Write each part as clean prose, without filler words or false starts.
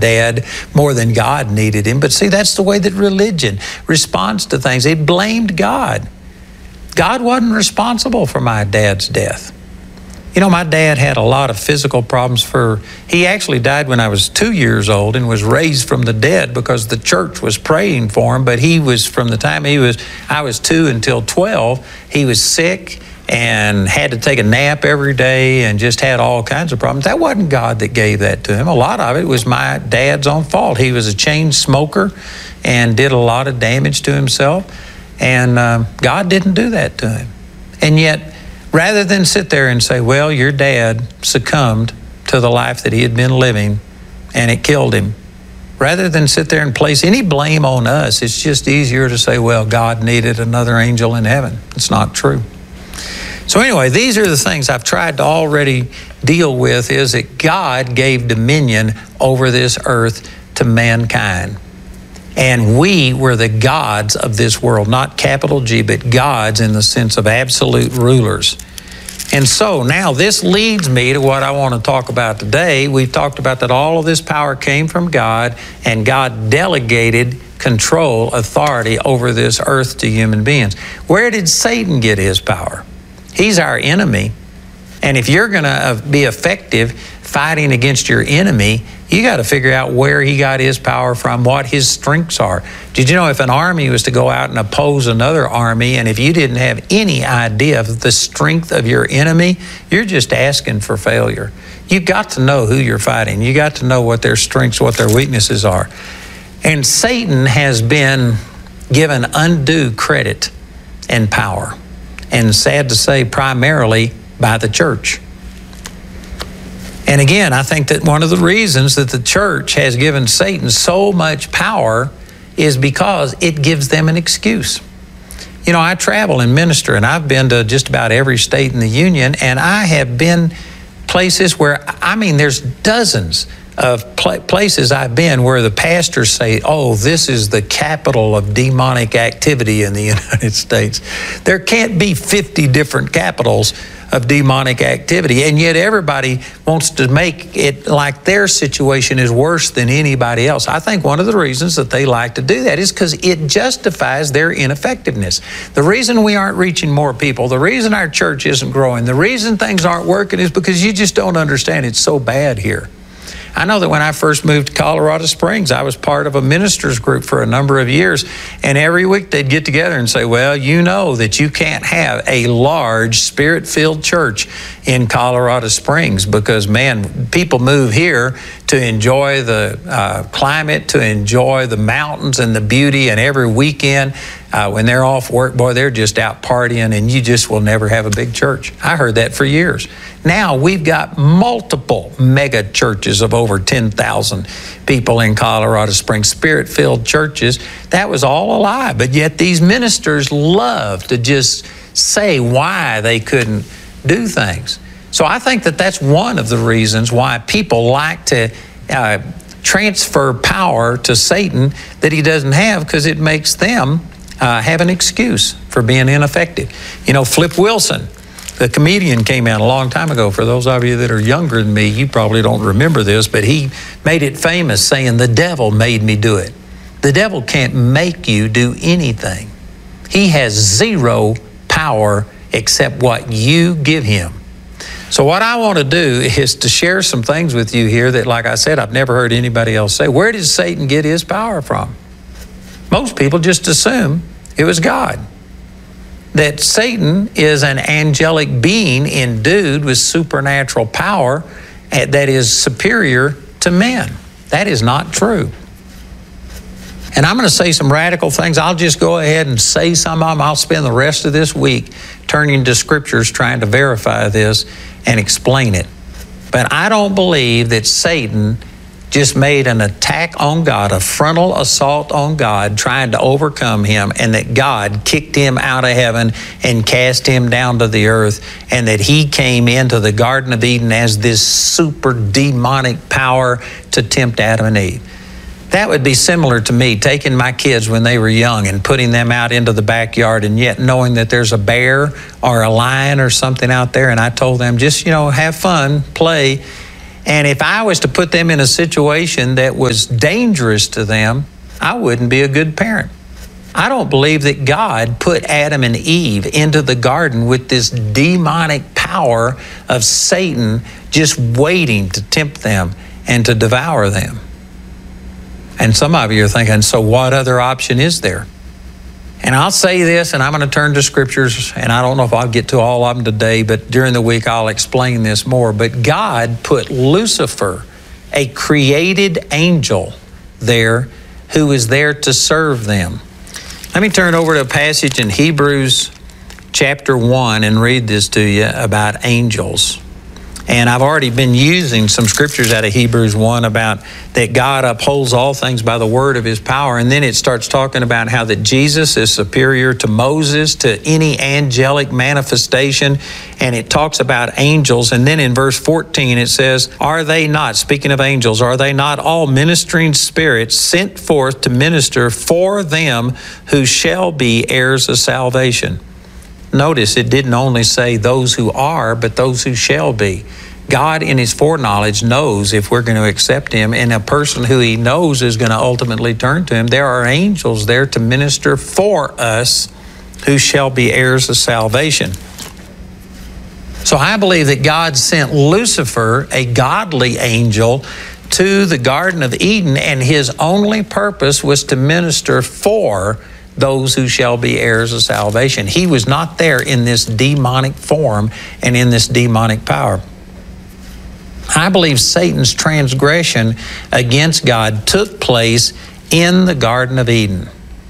dad more than God needed him. But see, that's the way that religion responds to things. It blamed God. God wasn't responsible for my dad's death. You know, my dad had a lot of physical problems. He actually died when I was 2 years old and was raised from the dead because the church was praying for him. But he was, from the time I was 2 until 12, he was sick and had to take a nap every day and just had all kinds of problems. That wasn't God that gave that to him. A lot of it was my dad's own fault. He was a chain smoker and did a lot of damage to himself. And God didn't do that to him. And yet, rather than sit there and say, well, your dad succumbed to the life that he had been living and it killed him, rather than sit there and place any blame on us, it's just easier to say, well, God needed another angel in heaven. It's not true. So anyway, these are the things I've tried to already deal with, is that God gave dominion over this earth to mankind. And we were the gods of this world, not capital G, but gods in the sense of absolute rulers. And so now this leads me to what I want to talk about today. We've talked about that all of this power came from God, and God delegated control, authority over this earth to human beings. Where did Satan get his power? He's our enemy. And if you're going to be effective fighting against your enemy, you got to figure out where he got his power from, what his strengths are. Did you know if an army was to go out and oppose another army, and if you didn't have any idea of the strength of your enemy, you're just asking for failure. You've got to know who you're fighting. You got to know what their strengths, what their weaknesses are. And Satan has been given undue credit and power. And sad to say, primarily by the church. And again, I think that one of the reasons that the church has given Satan so much power is because it gives them an excuse. You know, I travel and minister, and I've been to just about every state in the union, and I have been places where, I mean, there's dozens of places I've been where the pastors say, oh, this is the capital of demonic activity in the United States. There can't be 50 different capitals of demonic activity, and yet everybody wants to make it like their situation is worse than anybody else. I think one of the reasons that they like to do that is because it justifies their ineffectiveness. The reason we aren't reaching more people, the reason our church isn't growing, the reason things aren't working is because you just don't understand it's so bad here. I know that when I first moved to Colorado Springs, I was part of a ministers group for a number of years, and every week they'd get together and say, well, you know that you can't have a large spirit-filled church in Colorado Springs because, man, people move here to enjoy the climate, to enjoy the mountains and the beauty, and every weekend when they're off work, boy, they're just out partying, and you just will never have a big church. I heard that for years. Now we've got multiple mega churches of over 10,000 people in Colorado Springs, spirit-filled churches. That was all a lie, but yet these ministers love to just say why they couldn't do things. So I think that that's one of the reasons why people like to transfer power to Satan that he doesn't have, because it makes them have an excuse for being ineffective. You know, Flip Wilson, the comedian, came out a long time ago. For those of you that are younger than me, you probably don't remember this, but he made it famous saying, the devil made me do it. The devil can't make you do anything. He has zero power except what you give him. So what I want to do is to share some things with you here that, like I said, I've never heard anybody else say. Where did Satan get his power from? Most people just assume it was God. That Satan is an angelic being endued with supernatural power that is superior to men. That is not true. And I'm going to say some radical things. I'll just go ahead and say some of them. I'll spend the rest of this week turning to scriptures trying to verify this and explain it. But I don't believe that Satan just made an attack on God, a frontal assault on God, trying to overcome him, and that God kicked him out of heaven and cast him down to the earth, and that he came into the Garden of Eden as this super demonic power to tempt Adam and Eve. That would be similar to me taking my kids when they were young and putting them out into the backyard, and yet knowing that there's a bear or a lion or something out there, and I told them, just, you know, have fun, play. And if I was to put them in a situation that was dangerous to them, I wouldn't be a good parent. I don't believe that God put Adam and Eve into the garden with this demonic power of Satan just waiting to tempt them and to devour them. And some of you are thinking, so what other option is there? And I'll say this, and I'm going to turn to scriptures, and I don't know if I'll get to all of them today, but during the week I'll explain this more. But God put Lucifer, a created angel, there who is there to serve them. Let me turn over to a passage in Hebrews chapter 1 and read this to you about angels. And I've already been using some scriptures out of Hebrews 1 about that God upholds all things by the word of His power. And then it starts talking about how that Jesus is superior to Moses, to any angelic manifestation. And it talks about angels. And then in verse 14 it says, are they not, speaking of angels, are they not all ministering spirits sent forth to minister for them who shall be heirs of salvation? Notice it didn't only say those who are, but those who shall be. God in His foreknowledge knows if we're going to accept Him, and a person who He knows is going to ultimately turn to Him. There are angels there to minister for us who shall be heirs of salvation. So I believe that God sent Lucifer, a godly angel, to the Garden of Eden, and his only purpose was to minister for those who shall be heirs of salvation. He was not there in this demonic form and in this demonic power. I believe Satan's transgression against God took place in the Garden of Eden.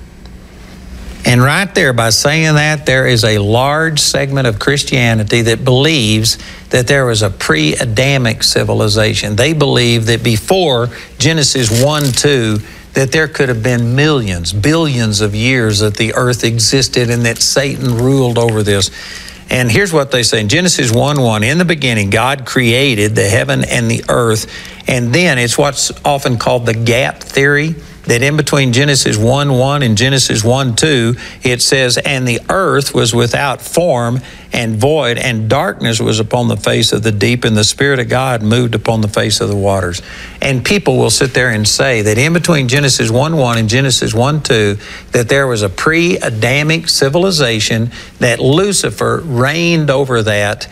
And right there, by saying that, there is a large segment of Christianity that believes that there was a pre-Adamic civilization. They believe that before Genesis 1-2, that there could have been millions, billions of years that the earth existed and that Satan ruled over this. And here's what they say in Genesis 1:1, in the beginning, God created the heaven and the earth. And then it's what's often called the gap theory, that in between Genesis 1:1 and Genesis 1:2, it says, and the earth was without form and void, and darkness was upon the face of the deep, and the Spirit of God moved upon the face of the waters. And people will sit there and say that in between Genesis 1:1 and Genesis 1:2, that there was a pre-Adamic civilization, that Lucifer reigned over that,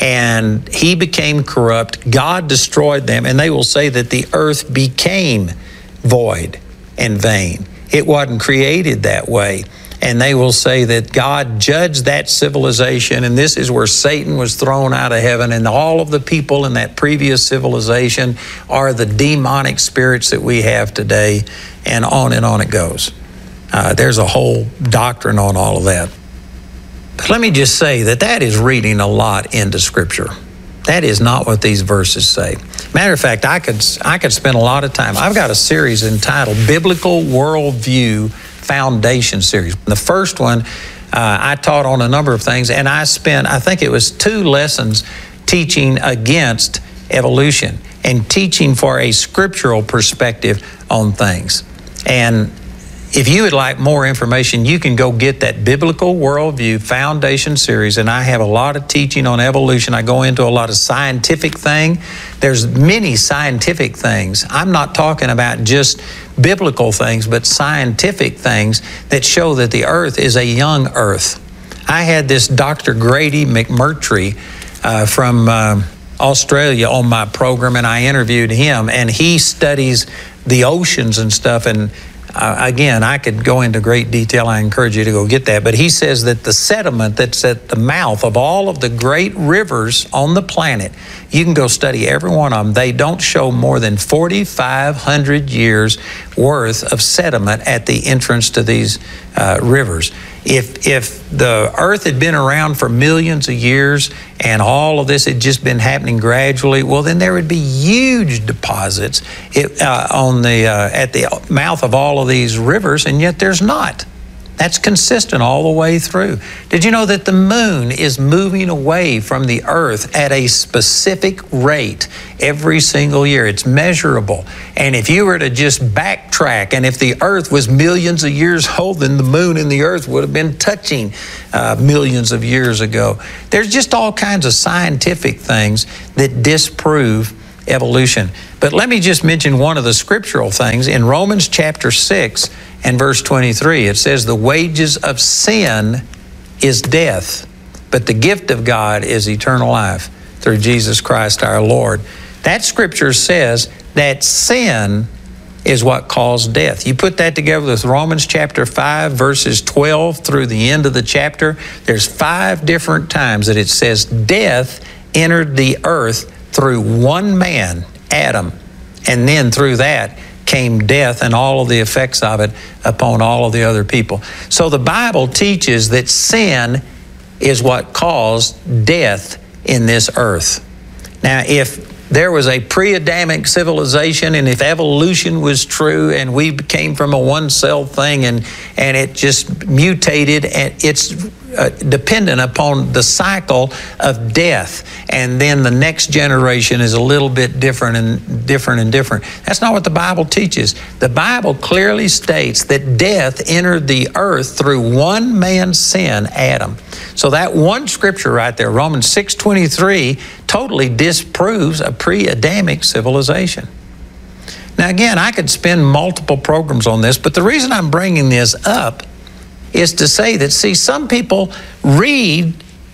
and he became corrupt. God destroyed them, and they will say that the earth became void and vain. It wasn't created that way. And they will say that God judged that civilization, and this is where Satan was thrown out of heaven, and all of the people in that previous civilization are the demonic spirits that we have today, and on it goes. There's a whole doctrine on all of that. But let me just say that that is reading a lot into Scripture. That is not what these verses say. Matter of fact, I could spend a lot of time. I've got a series entitled Biblical Worldview Foundation Series. The first one, I taught on a number of things, and I think it was 2 lessons teaching against evolution and teaching for a scriptural perspective on things. And if you would like more information, you can go get that Biblical Worldview Foundation Series, and I have a lot of teaching on evolution. I go into a lot of scientific thing. There's many scientific things. I'm not talking about just biblical things, but scientific things that show that the earth is a young earth. I had this Dr. Grady McMurtry from Australia on my program, and I interviewed him, and he studies the oceans and stuff, and again, I could go into great detail. I encourage you to go get that. But he says that the sediment that's at the mouth of all of the great rivers on the planet, you can go study every one of them. They don't show more than 4,500 years worth of sediment at the entrance to these rivers. If the earth had been around for millions of years and all of this had just been happening gradually, well, then there would be huge deposits at the mouth of all of these rivers, and yet there's not. That's consistent all the way through. Did you know that the moon is moving away from the earth at a specific rate every single year? It's measurable. And if you were to just backtrack, and if the earth was millions of years old, then the moon and the earth would have been touching millions of years ago. There's just all kinds of scientific things that disprove evolution. But let me just mention one of the scriptural things. In Romans chapter 6 and verse 23, it says, the wages of sin is death, but the gift of God is eternal life through Jesus Christ our Lord. That scripture says that sin is what caused death. You put that together with Romans chapter 5, verses 12 through the end of the chapter, there's 5 different times that it says death entered the earth through one man, Adam, and then through that came death and all of the effects of it upon all of the other people. So the Bible teaches that sin is what caused death in this earth. Now, if there was a pre-Adamic civilization, and if evolution was true and we came from a one-cell thing and it just mutated, and it's dependent upon the cycle of death, and then the next generation is a little bit different and different. That's not what the Bible teaches. The Bible clearly states that death entered the earth through one man's sin, Adam. So that one scripture right there, Romans 6:23, totally disproves a pre-Adamic civilization. Now again, I could spend multiple programs on this, but the reason I'm bringing this up is to say that, see, some people read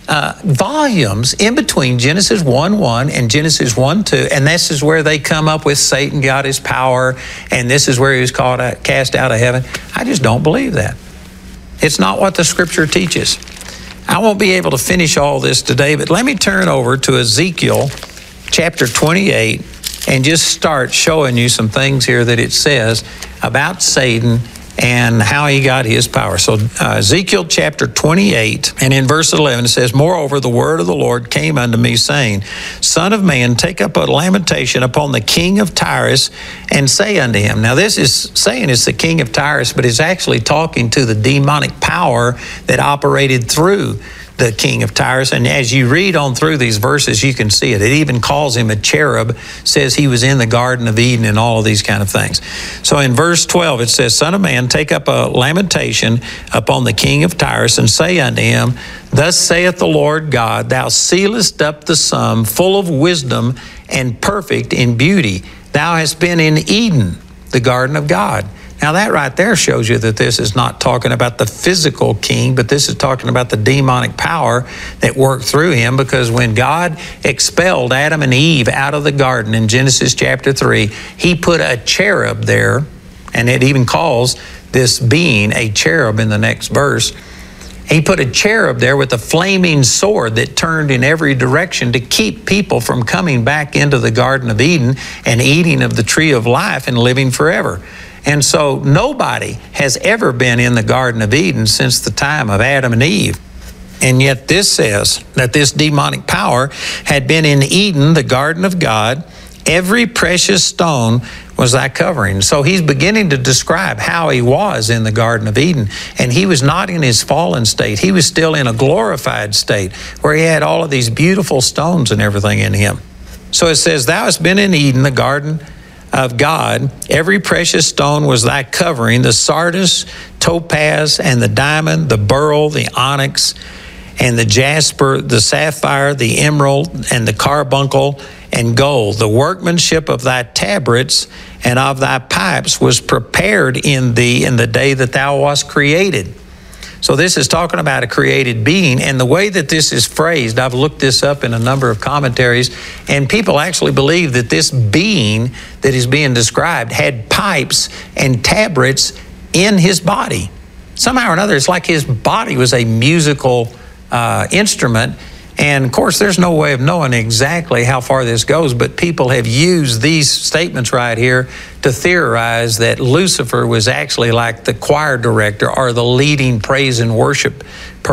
volumes in between Genesis 1:1 and Genesis 1:2, and this is where they come up with Satan got his power, and this is where he was cast out of heaven. I just don't believe that. It's not what the scripture teaches. I won't be able to finish all this today, but let me turn over to Ezekiel chapter 28 and just start showing you some things here that it says about Satan and how he got his power. So Ezekiel chapter 28, and in verse 11 it says, moreover, the word of the Lord came unto me, saying, Son of man, take up a lamentation upon the king of Tyrus, and say unto him. Now this is saying it's the king of Tyrus, but it's actually talking to the demonic power that operated through the king of Tyrus. And as you read on through these verses, you can see it. It even calls him a cherub, says he was in the Garden of Eden, and all of these kind of things. So in verse 12, it says, Son of man, take up a lamentation upon the king of Tyrus, and say unto him, Thus saith the Lord God, Thou sealest up the sum, full of wisdom and perfect in beauty. Thou hast been in Eden, the garden of God. Now that right there shows you that this is not talking about the physical king, but this is talking about the demonic power that worked through him, because when God expelled Adam and Eve out of the garden in Genesis chapter 3, he put a cherub there, and it even calls this being a cherub in the next verse. He put a cherub there with a flaming sword that turned in every direction to keep people from coming back into the Garden of Eden and eating of the tree of life and living forever. And so nobody has ever been in the Garden of Eden since the time of Adam and Eve. And yet this says that this demonic power had been in Eden, the garden of God. Every precious stone was thy covering. So he's beginning to describe how he was in the Garden of Eden. And he was not in his fallen state. He was still in a glorified state where he had all of these beautiful stones and everything in him. So it says, Thou hast been in Eden, the garden of God. Every precious stone was thy covering, the sardius, topaz, and the diamond, the beryl, the onyx, and the jasper, the sapphire, the emerald, and the carbuncle, and gold. The workmanship of thy tabrets and of thy pipes was prepared in thee in the day that thou wast created. So this is talking about a created being, and the way that this is phrased, I've looked this up in a number of commentaries, and people actually believe that this being that is being described had pipes and tabrets in his body. Somehow or another, it's like his body was a musical instrument. And of course, there's no way of knowing exactly how far this goes, but people have used these statements right here to theorize that Lucifer was actually like the choir director or the leading praise and worship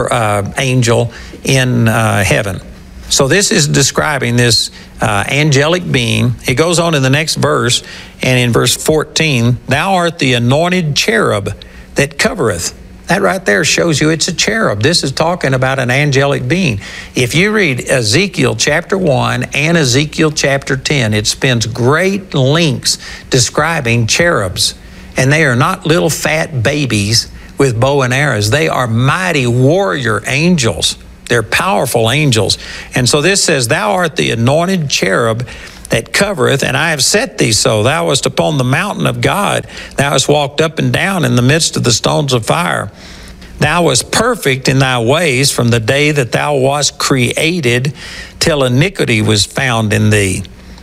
angel in heaven. So this is describing this angelic being. It goes on in the next verse, and in verse 14, Thou art the anointed cherub that covereth. That right there shows you it's a cherub. This is talking about an angelic being. If you read Ezekiel chapter 1 and Ezekiel chapter 10, it spends great lengths describing cherubs. And they are not little fat babies with bow and arrows. They are mighty warrior angels. They're powerful angels. And so this says, Thou art the anointed cherub that covereth, and I have set thee so. Thou wast upon the mountain of God. Thou hast walked up and down in the midst of the stones of fire. Thou wast perfect in thy ways from the day that thou wast created till iniquity was found in thee.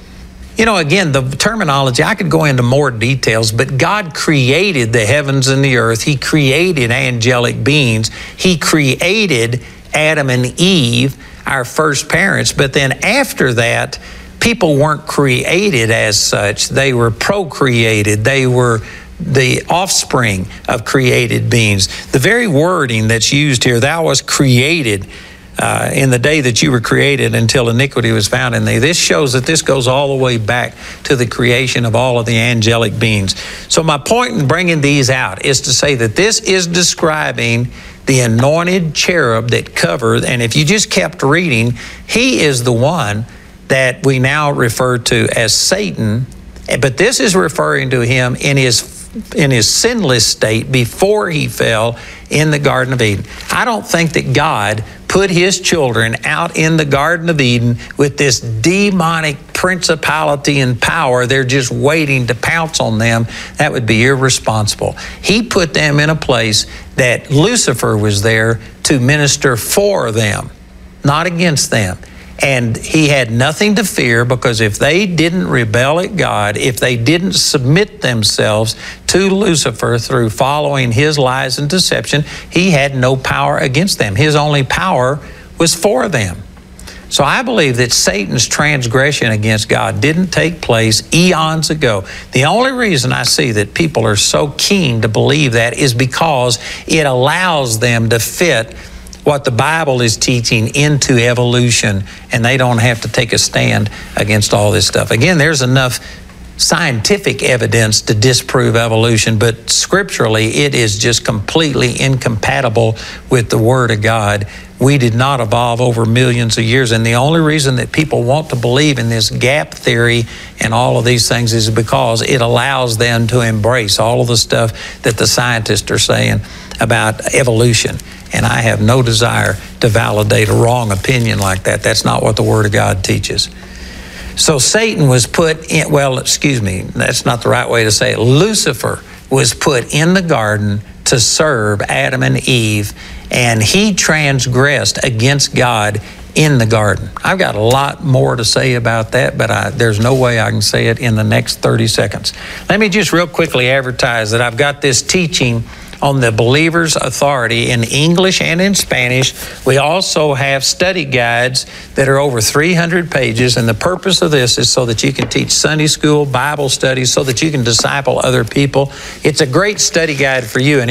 You know, again, the terminology, I could go into more details, but God created the heavens and the earth. He created angelic beings. He created Adam and Eve, our first parents. But then after that, people weren't created as such. They were procreated. They were the offspring of created beings. The very wording that's used here, thou wast created in the day that you were created until iniquity was found in thee. This shows that this goes all the way back to the creation of all of the angelic beings. So my point in bringing these out is to say that this is describing the anointed cherub that covered, and if you just kept reading, he is the one that we now refer to as Satan, but this is referring to him in his sinless state before he fell in the Garden of Eden. I don't think that God put his children out in the Garden of Eden with this demonic principality and power. They're just waiting to pounce on them. That would be irresponsible. He put them in a place that Lucifer was there to minister for them, not against them. And he had nothing to fear, because if they didn't rebel at God, if they didn't submit themselves to Lucifer through following his lies and deception, he had no power against them. His only power was for them. So I believe that Satan's transgression against God didn't take place eons ago. The only reason I see that people are so keen to believe that is because it allows them to fit what the Bible is teaching into evolution, and they don't have to take a stand against all this stuff. Again, there's enough scientific evidence to disprove evolution, but scripturally it is just completely incompatible with the Word of God. We did not evolve over millions of years, and the only reason that people want to believe in this gap theory and all of these things is because it allows them to embrace all of the stuff that the scientists are saying about evolution. And I have no desire to validate a wrong opinion like that. That's not what the Word of God teaches. So Satan was put in, that's not the right way to say it. Lucifer was put in the garden to serve Adam and Eve, and he transgressed against God in the garden. I've got a lot more to say about that, but there's no way I can say it in the next 30 seconds. Let me just real quickly advertise that I've got this teaching on the believer's authority in English and in Spanish. We also have study guides that are over 300 pages, and the purpose of this is so that you can teach Sunday school, Bible studies, so that you can disciple other people. It's a great study guide for you, and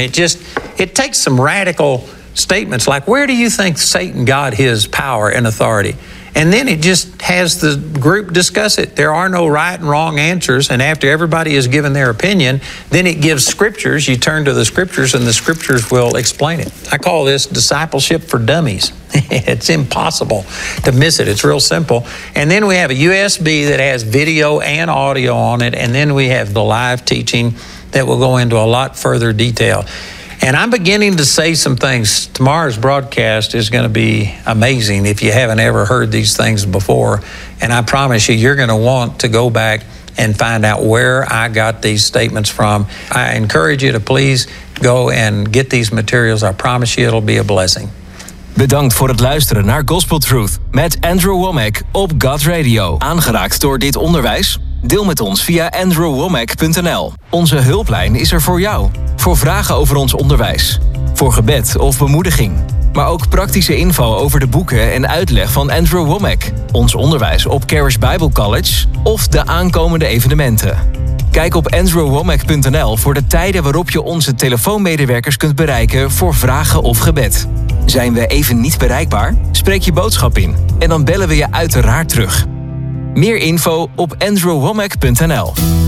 it takes some radical statements like, where do you think Satan got his power and authority? And then it just has the group discuss it. There are no right and wrong answers. And after everybody has given their opinion, then it gives scriptures. You turn to the scriptures and the scriptures will explain it. I call this discipleship for dummies. It's impossible to miss it. It's real simple. And then we have a USB that has video and audio on it. And then we have the live teaching that will go into a lot further detail. And I'm beginning to say some things. Tomorrow's broadcast is going to be amazing if you haven't ever heard these things before. And I promise you're going to want to go back and find out where I got these statements from. I encourage you to please go and get these materials. I promise you it'll be a blessing. Bedankt voor het luisteren naar Gospel Truth met Andrew Wommack op God Radio. Aangeraakt door dit onderwijs? Deel met ons via andrewwommack.nl. Onze hulplijn is er voor jou. Voor vragen over ons onderwijs. Voor gebed of bemoediging. Maar ook praktische info over de boeken en uitleg van Andrew Wommack. Ons onderwijs op Charis Bible College of de aankomende evenementen. Kijk op andrewwommack.nl voor de tijden waarop je onze telefoonmedewerkers kunt bereiken voor vragen of gebed. Zijn we even niet bereikbaar? Spreek je boodschap in en dan bellen we je uiteraard terug. Meer info op andrewwommack.nl.